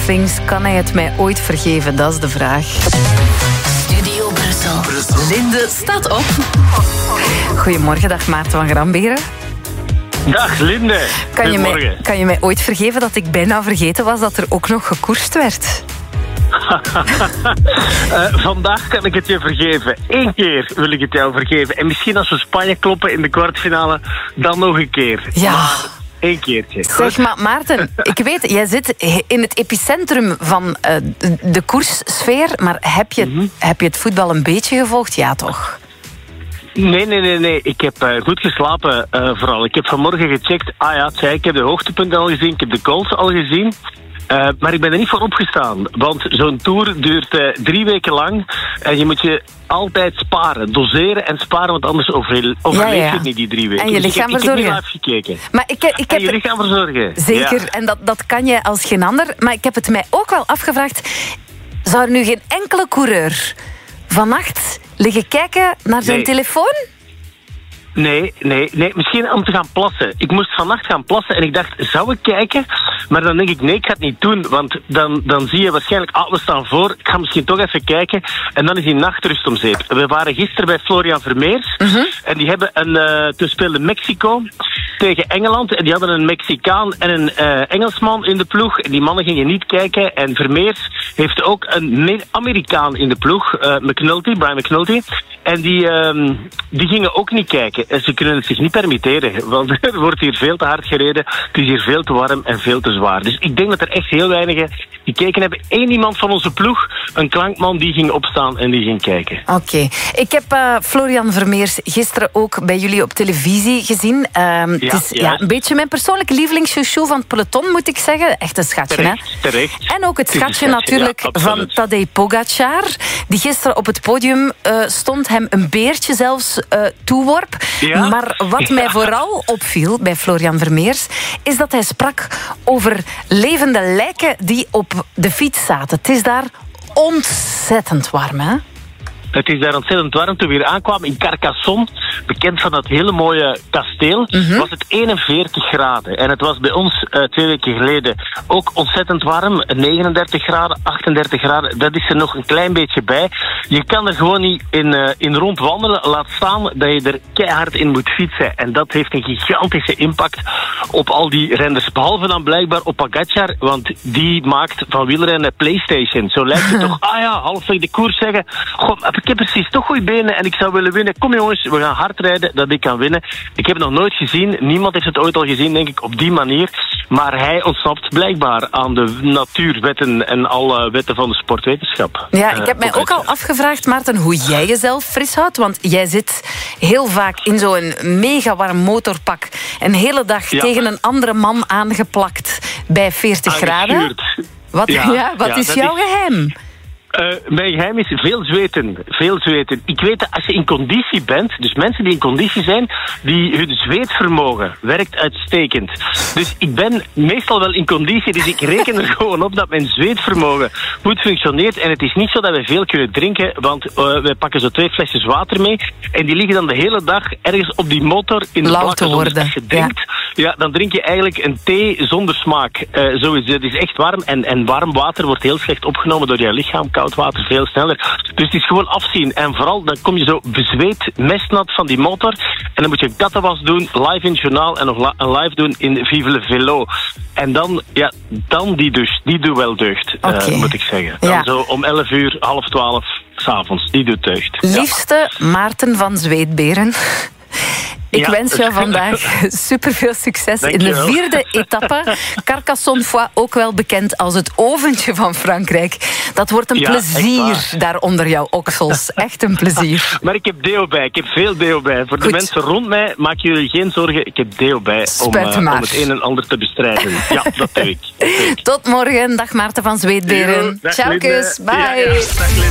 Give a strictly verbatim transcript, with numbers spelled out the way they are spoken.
Things. Kan hij het mij ooit vergeven? Dat is de vraag. Studio Brussel. Brussel. Linde staat op. Goedemorgen, dag Maarten van Gramberen. Dag Linde. Kan je, mij, kan je mij ooit vergeven dat ik bijna vergeten was dat er ook nog gekoerst werd? uh, vandaag kan ik het je vergeven. Eén keer wil ik het jou vergeven. En misschien als we Spanje kloppen in de kwartfinale, dan nog een keer. Ja. Maar één keertje. Zeg maar, Maarten, ik weet, jij zit in het epicentrum van uh, de koerssfeer, maar heb je, mm-hmm. heb je het voetbal een beetje gevolgd? Ja, toch? Nee, nee, nee, nee. Ik heb uh, goed geslapen uh, vooral. Ik heb vanmorgen gecheckt. Ah ja, zei, ik heb de hoogtepunten al gezien, ik heb de goals al gezien. Uh, maar ik ben er niet voor opgestaan. Want zo'n tour duurt uh, drie weken lang. En je moet je altijd sparen, doseren en sparen, want anders overleef ja, ja. je niet die drie weken. En je dus lichaam ik, ik verzorgen. Ik heb niet live gekeken. Maar ik, ik heb en je lichaam verzorgen. Zeker, ja. en dat, dat kan je als geen ander. Maar ik heb het mij ook wel afgevraagd. Zou er nu geen enkele coureur vannacht liggen kijken naar zijn nee. telefoon? Nee, nee, nee. Misschien om te gaan plassen. Ik moest vannacht gaan plassen en ik dacht, zou ik kijken? Maar dan denk ik, nee, ik ga het niet doen. Want dan, dan zie je waarschijnlijk, ah, we staan voor. Ik ga misschien toch even kijken. En dan is die nachtrust om zeep. We waren gisteren bij Florian Vermeers. Uh-huh. En die hebben een... Uh, toen speelde Mexico tegen Engeland. En die hadden een Mexicaan en een uh, Engelsman in de ploeg. En die mannen gingen niet kijken. En Vermeers heeft ook een Amerikaan in de ploeg. Uh, McNulty, Brian McNulty. En die, uh, die gingen ook niet kijken. En ze kunnen het zich niet permitteren. Want er wordt hier veel te hard gereden. Het is hier veel te warm en veel te zwaar. Dus ik denk dat er echt heel weinigen gekeken hebben. Eén iemand van onze ploeg, een klankman, die ging opstaan en die ging kijken. Oké. Okay. Ik heb uh, Florian Vermeers gisteren ook bij jullie op televisie gezien. Um, ja, het is ja. Ja, een beetje mijn persoonlijke lievelingschouchou van het peloton, moet ik zeggen. Echt een schatje, terecht, hè? Terecht. En ook het schatje, schatje natuurlijk ja, van Tadej Pogacar, die gisteren op het podium uh, stond, hem een beertje zelfs uh, toeworp. Ja? Maar wat mij ja. vooral opviel bij Florian Vermeers, is dat hij sprak over levende lijken die op de fiets zaten. Het is daar ontzettend warm, hè? Het is daar ontzettend warm. Toen we hier aankwamen in Carcassonne, bekend van dat hele mooie kasteel, mm-hmm. was het eenenveertig graden. En het was bij ons uh, twee weken geleden ook ontzettend warm. negenendertig graden, achtendertig graden. Dat is er nog een klein beetje bij. Je kan er gewoon niet in, uh, in rondwandelen. Laat staan dat je er keihard in moet fietsen. En dat heeft een gigantische impact op al die renners. Behalve dan blijkbaar op Pogacar, want die maakt van wielrennen PlayStation. Zo lijkt het toch, ah ja, halfweg de koers zeggen, goh, ik heb precies toch goede benen en ik zou willen winnen. Kom jongens, we gaan hard rijden dat ik kan winnen. Ik heb het nog nooit gezien. Niemand heeft het ooit al gezien, denk ik, op die manier. Maar hij ontsnapt blijkbaar aan de natuurwetten en alle wetten van de sportwetenschap. Ja, ik heb uh, mij ook al afgevraagd, Maarten, hoe jij jezelf fris houdt. Want jij zit heel vaak in zo'n mega warm motorpak een hele dag ja. tegen een andere man aangeplakt bij veertig graden. Wat, ja, ja, wat ja, is jouw is... geheim? Uh, mijn geheim is veel zweten. Veel zweten. Ik weet dat als je in conditie bent, dus mensen die in conditie zijn, die hun zweetvermogen werkt uitstekend. Dus ik ben meestal wel in conditie, dus ik reken er gewoon op dat mijn zweetvermogen goed functioneert. En het is niet zo dat wij veel kunnen drinken, want uh, wij pakken zo twee flesjes water mee en die liggen dan de hele dag ergens op die motor in de lauw te worden. Als je drinkt, ja. ja, dan drink je eigenlijk een thee zonder smaak. Uh, zo is het. Het is echt warm en, en warm water wordt heel slecht opgenomen door je lichaam. Koud water veel sneller. Dus het is gewoon afzien. En vooral, dan kom je zo bezweet, mestnat van die motor. En dan moet je kattenwas doen, live in het journaal en nog la- live doen in Vive le Vélo. En dan, ja, dan die douche. Die doet wel deugd, okay. uh, moet ik zeggen. Dan ja. zo om elf uur, half twaalf, 's avonds. Die doet deugd. Liefste ja. Maarten van Zweetberen. Ik ja. wens jou vandaag superveel succes Dank in de vierde etappe. Carcassonne, ook wel bekend als het oventje van Frankrijk. Dat wordt een ja, plezier daar onder jouw oksels. Echt een plezier. Maar ik heb deo bij. Ik heb veel deo bij. Voor Goed. de mensen rond mij, maak jullie geen zorgen. Ik heb deo bij om, uh, om het een en ander te bestrijden. Ja, dat doe ik. Dat doe ik. Tot morgen. Dag Maarten van Zweetberen. Ciao, kus. Bye. Ja, ja.